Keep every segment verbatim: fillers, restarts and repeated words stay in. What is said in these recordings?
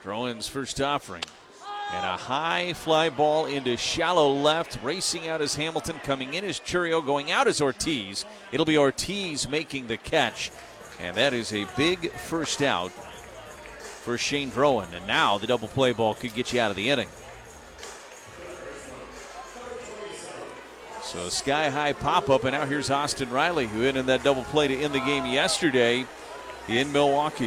Drouin's first offering. And a high fly ball into shallow left. Racing out is Hamilton. Coming in is Churio. Going out is Ortiz. It'll be Ortiz making the catch. And that is a big first out for Shane Drouin. And now the double play ball could get you out of the inning. So sky-high pop-up, and now here's Austin Riley, who hit in that double play to end the game yesterday in Milwaukee.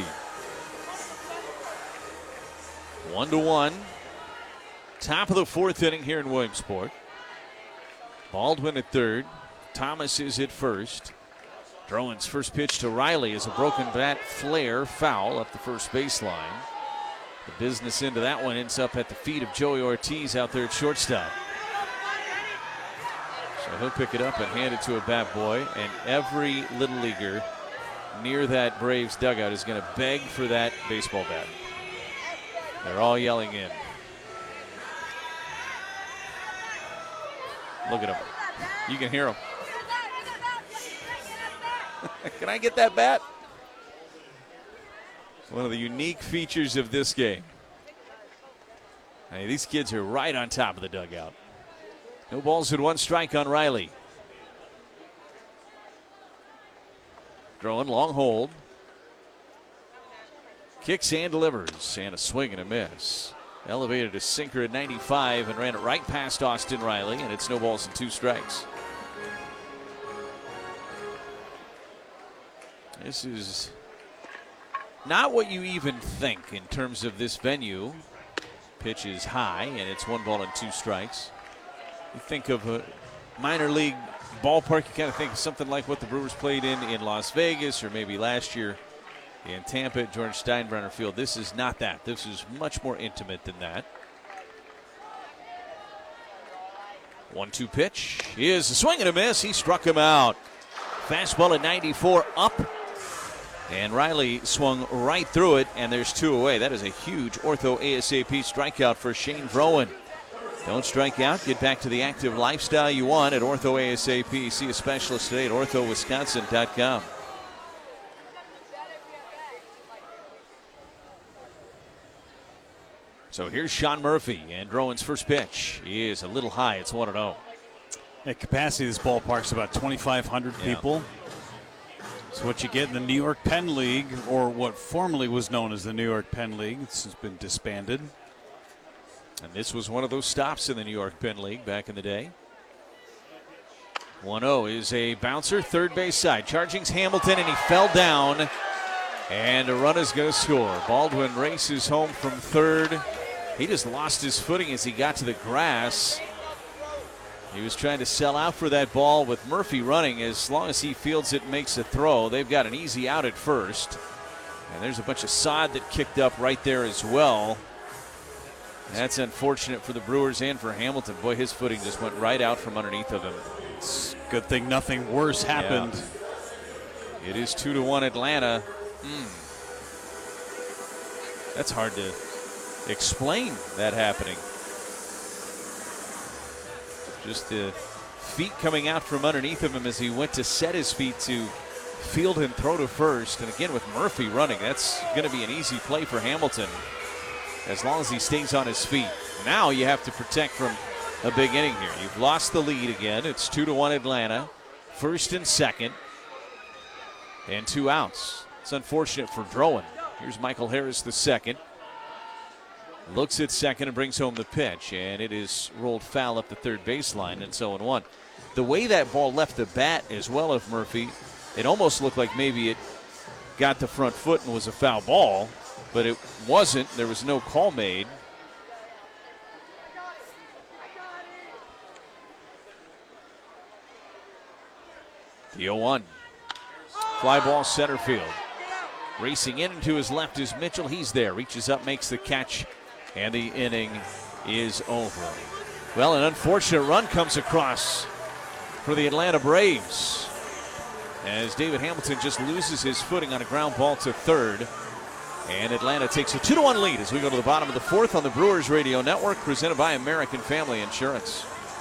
One to one. Top of the fourth inning here in Williamsport. Baldwin at third. Thomas is at first. Drouin's first pitch to Riley is a broken bat flare foul up the first baseline. The business into that one ends up at the feet of Joey Ortiz out there at shortstop. So he'll pick it up and hand it to a bat boy, and every little leaguer near that Braves dugout is going to beg for that baseball bat. They're all yelling in. Look at them. You can hear them. Can I get that bat? One of the unique features of this game. I mean, these kids are right on top of the dugout. No balls and one strike on Riley. Drouin, long hold. Kicks and delivers. And a swing and a miss. Elevated a sinker at ninety-five and ran it right past Austin Riley, and it's no balls and two strikes. This is not what you even think in terms of this venue. Pitch is high, and it's one ball and two strikes. You think of a minor league ballpark, you kind of think of something like what the Brewers played in in Las Vegas, or maybe last year in Tampa at George Steinbrenner Field. This is not that. This is much more intimate than that. one two pitch is a swing and a miss. He struck him out. Fastball at ninety-four up. And Riley swung right through it, and there's two away. That is a huge Ortho ASAP strikeout for Shane Drouin. Don't strike out. Get back to the active lifestyle you want at Ortho ASAP. See a specialist today at ortho wisconsin dot com. So here's Sean Murphy, and Drouin's first pitch is a little high. It's one and oh. The capacity of this ballpark is about twenty-five hundred Yeah. people. It's what you get in the New York Penn League, or what formerly was known as the New York Penn League. This has been disbanded. And this was one of those stops in the New York Penn League back in the day. one oh is a bouncer, third base side. Charging's Hamilton, and he fell down. And a run is going to score. Baldwin races home from third. He just lost his footing as he got to the grass. He was trying to sell out for that ball with Murphy running. As long as he fields it and makes a throw, they've got an easy out at first. And there's a bunch of sod that kicked up right there as well. That's unfortunate for the Brewers and for Hamilton. Boy, his footing just went right out from underneath of him. It's a good thing nothing worse happened. Yeah. It is two to one Atlanta. Mm. That's hard to explain that happening. Just the feet coming out from underneath of him as he went to set his feet to field and throw to first. And again, with Murphy running, that's going to be an easy play for Hamilton as long as he stays on his feet. Now you have to protect from a big inning here. You've lost the lead again. It's two to one Atlanta. First and second. And two outs. It's unfortunate for Drouin. Here's Michael Harris, the second. Looks at second and brings home the pitch, and it is rolled foul up the third baseline, and so on one. The way that ball left the bat as well of Murphy, it almost looked like maybe it got the front foot and was a foul ball, but it wasn't. There was no call made. The oh one. Fly ball center field. Racing in to his left is Mitchell. He's there. Reaches up, makes the catch, and the inning is over. Well, an unfortunate run comes across for the Atlanta Braves as David Hamilton just loses his footing on a ground ball to third. And Atlanta takes a two to one lead as we go to the bottom of the fourth on the Brewers Radio Network, presented by American Family Insurance.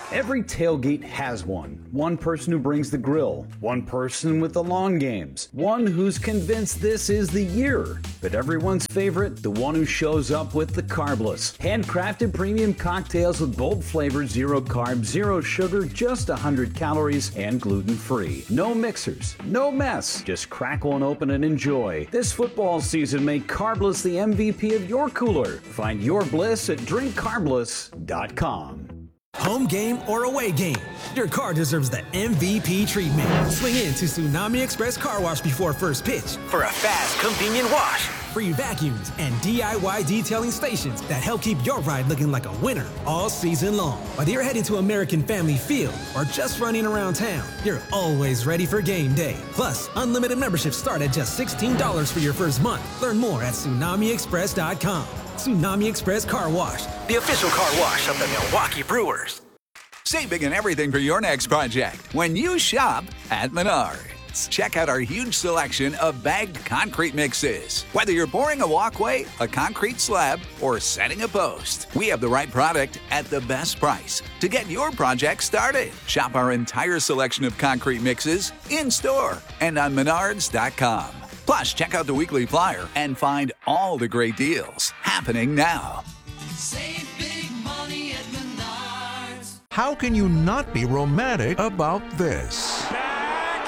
Every tailgate has one. One person who brings the grill, one person with the long games, one who's convinced this is the year. But everyone's favorite, the one who shows up with the carbless. Handcrafted premium cocktails with bold flavors, zero carbs, zero sugar, just one hundred calories, and gluten-free. No mixers, no mess. Just crack one open and enjoy. This football season, make Carbless the M V P of your cooler. Find your bliss at drink carbless dot com. Home game or away game, your car deserves the M V P treatment. Swing in to Tsunami Express Car Wash before first pitch for a fast, convenient wash. Free vacuums and D I Y detailing stations that help keep your ride looking like a winner all season long. Whether you're heading to American Family Field or just running around town, you're always ready for game day. Plus, unlimited memberships start at just sixteen dollars for your first month. Learn more at tsunami express dot com. Tsunami Express Car Wash, the official car wash of the Milwaukee Brewers. Save big on everything for your next project when you shop at Menards. Check out our huge selection of bagged concrete mixes. Whether you're pouring a walkway, a concrete slab, or setting a post, we have the right product at the best price to get your project started. Shop our entire selection of concrete mixes in-store and on menards dot com. Plus, check out the weekly flyer and find all the great deals happening now. Save big money at Menards. How can you not be romantic about this? Back,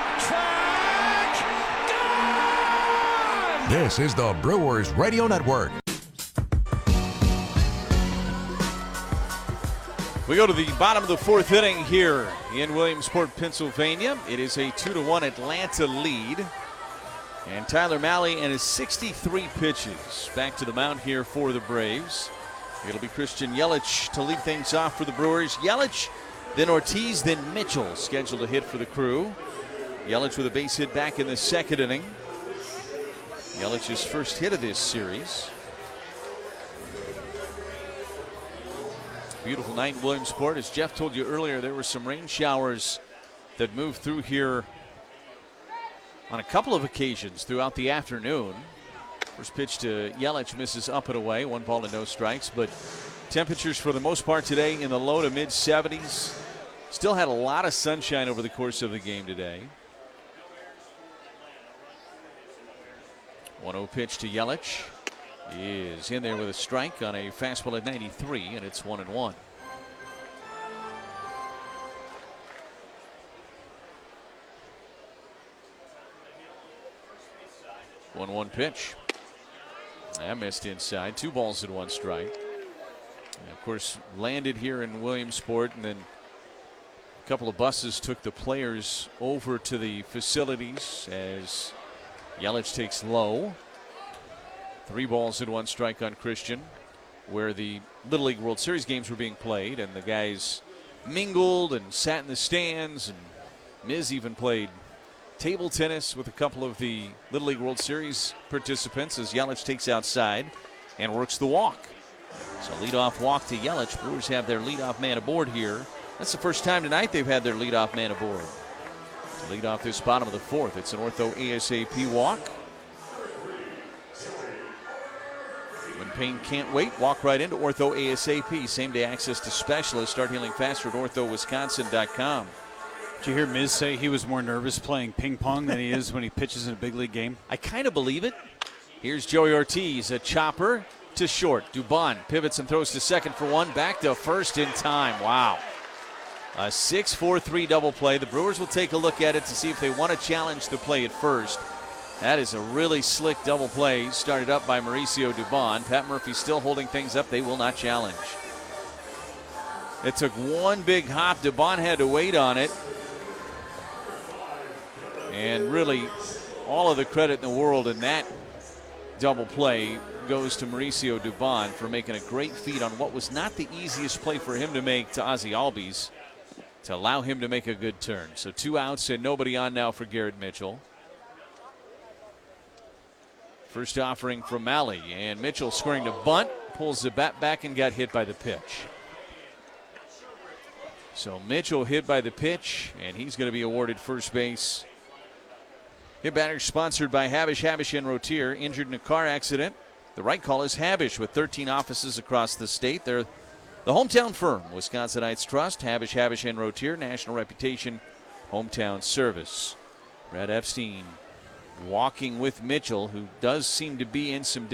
track, gone! This is the Brewers Radio Network. We go to the bottom of the fourth inning here in Williamsport, Pennsylvania. It is a two to one Atlanta lead. And Tyler Mahle and his sixty-three pitches back to the mound here for the Braves. It'll be Christian Yelich to lead things off for the Brewers. Yelich, then Ortiz, then Mitchell scheduled to hit for the Crew. Yelich with a base hit back in the second inning. Yelich's first hit of this series. Beautiful night in Williamsport. As Jeff told you earlier, there were some rain showers that moved through here on a couple of occasions throughout the afternoon. First pitch to Yelich misses up and away, one ball and no strikes, but temperatures for the most part today in the low to mid seventies. Still had a lot of sunshine over the course of the game today. one oh pitch to Yelich is in there with a strike on a fastball at ninety-three, and it's one and one. one one pitch. That missed inside. Two balls and one strike. And of course, landed here in Williamsport, and then a couple of buses took the players over to the facilities as Yelich takes low. Three balls and one strike on Christian, where the Little League World Series games were being played, and the guys mingled and sat in the stands, and Miz even played table tennis with a couple of the Little League World Series participants as Yelich takes outside and works the walk. So leadoff walk to Yelich. Brewers have their leadoff man aboard here. That's the first time tonight they've had their leadoff man aboard. To lead off this bottom of the fourth, it's an ortho ASAP walk. When pain can't wait, walk right into ortho ASAP. Same day access to specialists. Start healing faster at ortho wisconsin dot com. Did you hear Miz say he was more nervous playing ping pong than he is when he pitches in a big league game? I kind of believe it. Here's Joey Ortiz, a chopper to short. Dubon pivots and throws to second for one. Back to first in time. Wow. A six four three double play. The Brewers will take a look at it to see if they want to challenge the play at first. That is a really slick double play started up by Mauricio Dubon. Pat Murphy still holding things up. They will not challenge. It took one big hop. Dubon had to wait on it. And really, all of the credit in the world in that double play goes to Mauricio Dubon for making a great feed on what was not the easiest play for him to make to Ozzie Albies to allow him to make a good turn. So two outs and nobody on now for Garrett Mitchell. First offering from Mahle, and Mitchell scoring to bunt, pulls the bat back and got hit by the pitch. So Mitchell hit by the pitch, and he's going to be awarded first base. Hit batter sponsored by Habish, Habish and Rotier. Injured in a car accident. The right call is Habish with thirteen offices across the state. They're The hometown firm, Wisconsinites Trust, Habish, Habish, and Rotier, national reputation, hometown service. Brad Epstein walking with Mitchell, who does seem to be in some